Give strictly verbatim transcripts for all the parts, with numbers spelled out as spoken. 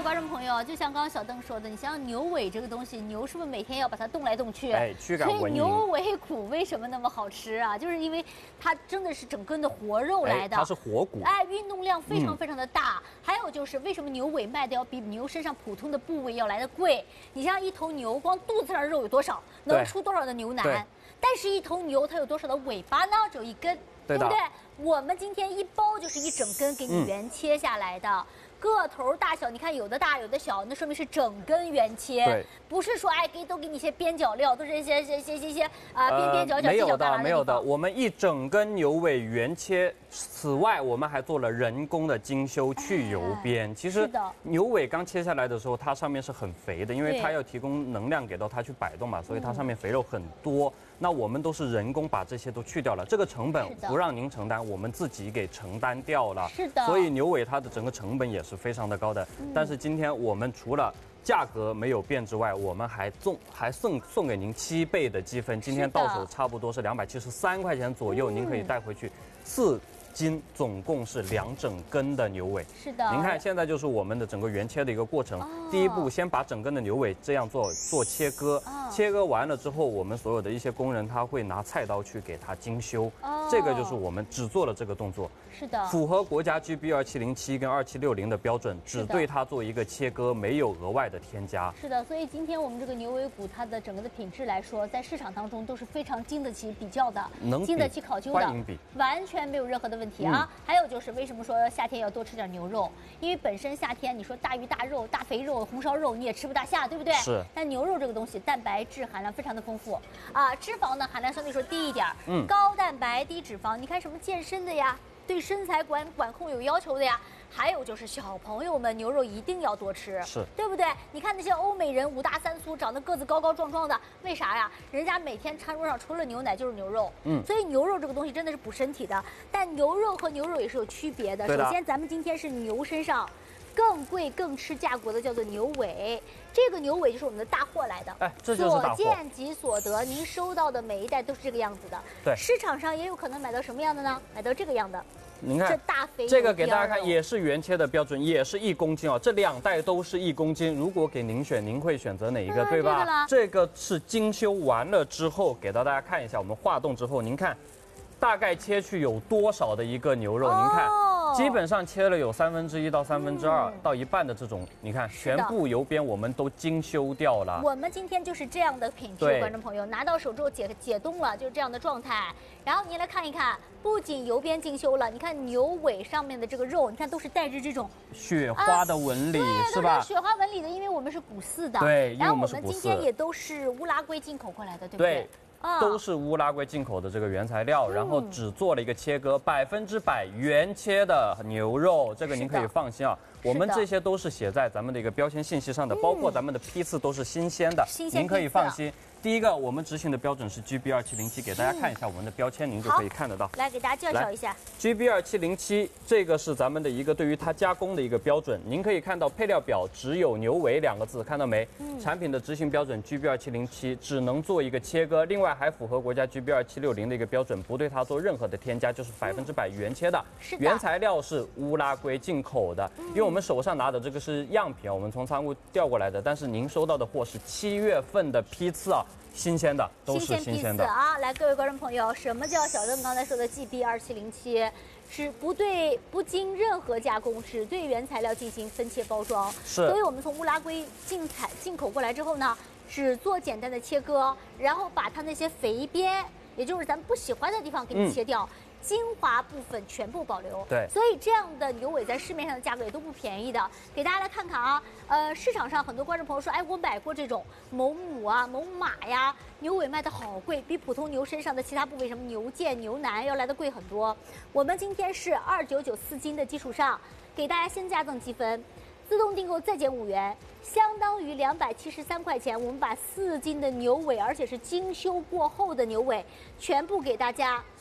观众朋友，就像刚刚小邓说的，你想想牛尾这个东西，牛是不是每天要把它动来动去？ 哎，驱赶蚊蝇。 所以牛尾骨为什么那么好吃啊？就是因为它真的是整根的活肉来的， 哎、它是活骨， 哎，运动量非常非常的大。嗯、还有就是为什么牛尾卖的要比牛身上普通的部位要来的贵？你像一头牛，光肚子上肉有多少，能出多少的牛腩？但是，一头牛它有多少的尾巴呢？只有一根，对不对？我们今天一包就是一整根给你原切下来的。嗯，个头大小，你看有的大有的小，那说明是整根原切，不是说哎给都给你一些边角料，都是一些些些些些啊边边角角没有的没有的，我们一整根牛尾原切。此外，我们还做了人工的精修去油边。哎、其实牛尾刚切下来的时候，它上面是很肥的，因为它要提供能量给到它去摆动嘛，所以它上面肥肉很多。嗯、那我们都是人工把这些都去掉了，这个成本不让您承担，我们自己给承担掉了。 是的。 所以牛尾它的整个成本也是非常的高的。嗯、但是今天我们除了价格没有变之外，我们还送还送送给您七倍的积分。今天到手差不多是两百七十三块钱左右，嗯、您可以带回去四斤，总共是两整根的牛尾。 是的。 您看现在就是我们的整个原切的一个过程。哦、第一步，先把整根的牛尾这样做做切割。哦、切割完了之后，我们所有的一些工人他会拿菜刀去给它精修。哦、这个就是我们只做了这个动作。 是的。 符合国家 G B 二七零七跟二七六零的标准，只对它做一个切割，没有额外的添加。 是的，所以今天我们这个牛尾骨，它的整个的品质来说，在市场当中都是非常经得起比较的， 能经得起考究的， 欢迎比， 完全没有任何的问题啊。嗯、还有就是为什么说夏天要多吃点牛肉？因为本身夏天你说大鱼大肉、大肥肉、红烧肉你也吃不大下，对不对？ 是。 但牛肉这个东西，蛋白质含量非常的丰富啊，脂肪呢含量相对说低一点， 嗯， 高蛋白低脂肪。你看什么健身的呀？对身材管管控有要求的呀，还有就是小朋友们牛肉一定要多吃， 是对不对？你看那些欧美人五大三粗，长得个子高高壮壮的，为啥呀？人家每天餐桌上除了牛奶就是牛肉，嗯，所以牛肉这个东西真的是补身体的。但牛肉和牛肉也是有区别的。首先，咱们今天是牛身上更贵更吃价格的叫做牛尾，这个牛尾就是我们的大货来的， 哎，这就是大货。 所见即所得，您收到的每一袋都是这个样子的。 对， 市场上也有可能买到什么样的呢？买到这个样的。 您看， 这大肥这个给大家看，也是原切的标准，也是一公斤哦。这两袋都是一公斤，如果给您选，您会选择哪一个， 嗯、 对吧？ 这个, 这个是精修完了之后，给到大家看一下，我们化冻之后，您看，大概切去有多少的一个牛肉？哦、您看。基本上切了有三分之一到三分之二到一半的这种，你看全部油边我们都精修掉了。 我们今天就是这样的品质，观众朋友拿到手之后解解冻了，就是这样的状态。然后您来看一看，不仅油边精修了，你看牛尾上面的这个肉，你看都是带着这种雪花的纹理， 啊、 是吧？ 雪花纹理的，因为我们是古饲的。 对， 然后我们今天也都是乌拉圭进口过来的，对不对？ 对。都是乌拉圭进口的这个原材料，然后只做了一个切割，百分之百原切的牛肉，这个您可以放心啊。我们这些都是写在咱们的一个标签信息上的，包括咱们的批次都是新鲜的，您可以放心。第一个，我们执行的标准是 G B 二七零七，给大家看一下我们的标签，您就可以看得到。 来给大家介绍一下 G B 二七零七，这个是咱们的一个对于它加工的一个标准。您可以看到配料表只有牛尾两个字，看到没？嗯、产品的执行标准 G B 二七零七只能做一个切割，另外还符合国家 G B 二七六零的一个标准，不对它做任何的添加，就是百分之百原切的。 是的。 原材料是乌拉圭进口的，嗯、因为我们手上拿的这个是样品，我们从仓库调过来的，但是您收到的货是七月份的批次啊。新鲜的，都是新鲜的啊！来，各位观众朋友，什么叫小邓刚才说的 G B 二七零七？是不对，不经任何加工，只对原材料进行分切包装。 是， 所以我们从乌拉圭进采进口过来之后呢，只做简单的切割，然后把它那些肥边，也就是咱们不喜欢的地方给你切掉。嗯精华部分全部保留， 对， 所以这样的牛尾在市面上的价格也都不便宜的。给大家来看看啊，呃，市场上很多观众朋友说，哎，我买过这种某母啊、某马呀，牛尾卖的好贵，比普通牛身上的其他部位，什么牛腱、牛腩要来的贵很多。我们今天是二九九四斤的基础上，给大家先加赠积分，自动订购再减五元，相当于两百七十三块钱。我们把四斤的牛尾，而且是精修过后的牛尾，全部给大家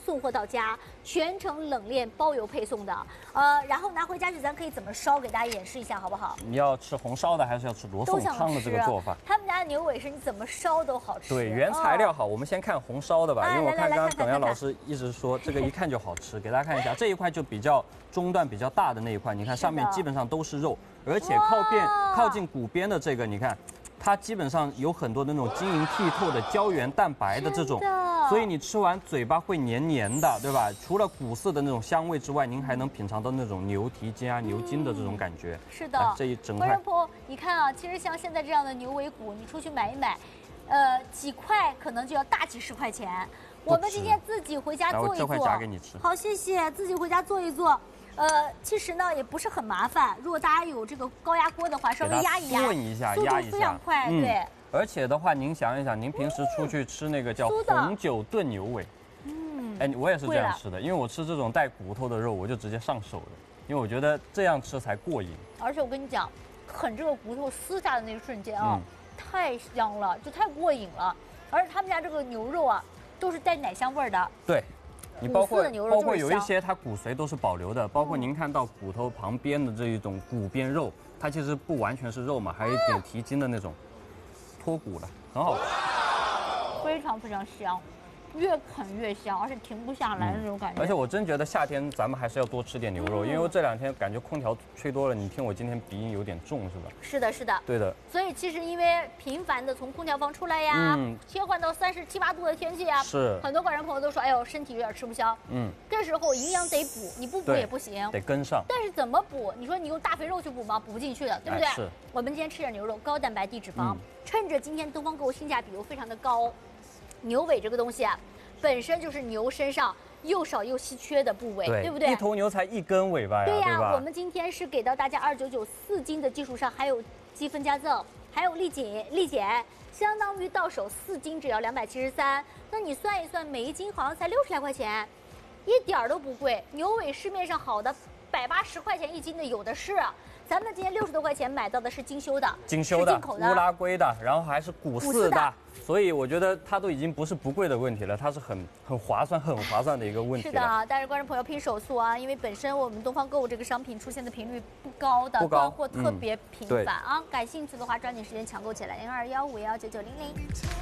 送货到家，全程冷链包邮配送的。呃，然后拿回家去，咱可以怎么烧，给大家演示一下好不好？ 你要吃红烧的，还是要吃罗宋汤的这个做法？ 他们家的牛尾是你怎么烧都好吃。 对，原材料好，我们先看红烧的吧，因为我看刚刚耿阳老师一直说这个一看就好吃，给大家看一下，这一块就比较中段比较大的那一块，你看上面基本上都是肉，而且靠边靠近骨边的这个，你看。它基本上有很多的那种晶莹剔透的胶原蛋白的这种，所以你吃完嘴巴会黏黏的，对吧？除了骨色的那种香味之外，您还能品尝到那种牛蹄筋啊、牛筋的这种感觉。 是的， 这一整块。观众朋友，你看啊，其实像现在这样的牛尾骨，你出去买一买，呃，几块可能就要大几十块钱。我们今天自己回家做一做。 这块夹给你吃。 好，谢谢，自己回家做一做。呃，其实呢也不是很麻烦，如果大家有这个高压锅的话，稍微压一压， 炖一下，压一下， 非常快，嗯、对。 而且的话，您想一想，您平时出去吃那个叫红酒炖牛尾，嗯，哎，我也是这样吃的，因为我吃这种带骨头的肉，我就直接上手的，因为我觉得这样吃才过瘾。 而且我跟你讲，啃这个骨头撕下的那一瞬间啊，嗯、太香了，就太过瘾了。而且他们家这个牛肉啊，都是带奶香味儿的。 对。你包括包括有一些它骨髓都是保留的，包括您看到骨头旁边的这一种骨边肉，它其实不完全是肉嘛，还有一点蹄筋的那种脱骨的，很好吃， 非常非常香，越啃越香，而且停不下来的那种感觉。 而且我真觉得夏天咱们还是要多吃点牛肉，因为我这两天感觉空调吹多了，你听我今天鼻音有点重是吧？ 是的，是的， 对的。 所以其实因为频繁的从空调房出来呀，嗯、切换到三十七八度的天气呀， 是很多观众朋友都说，哎呦，身体有点吃不消。嗯，这时候营养得补，你不补也不行， 得跟上。 但是怎么补？你说你用大肥肉去补吗？补不进去的，对不对？ 是。 我们今天吃点牛肉，高蛋白低脂肪，嗯、趁着今天东方购物性价比又非常的高，牛尾这个东西啊。本身就是牛身上又少又稀缺的部位， 对, 对不对？ 一头牛才一根尾巴呀， 对呀、 对吧？ 我们今天是给到大家二九九四斤的基础上，还有积分加赠，还有立减立减，相当于到手四斤只要两百七十三。那你算一算，每一斤好像才六十来块钱，一点儿都不贵。牛尾市面上好的百八十块钱一斤的有的是。咱们今天六十多块钱买到的是精修的， 精修的，进口的乌拉圭的，然后还是骨饲的，所以我觉得它都已经不是不贵的问题了，它是很很划算、很划算的一个问题。 是的，但是观众朋友拼手速啊，因为本身我们东方购物这个商品出现的频率不高的， 不高， 或特别频繁、嗯、啊。感兴趣的话，抓紧时间抢购起来，零二幺五幺九九零零。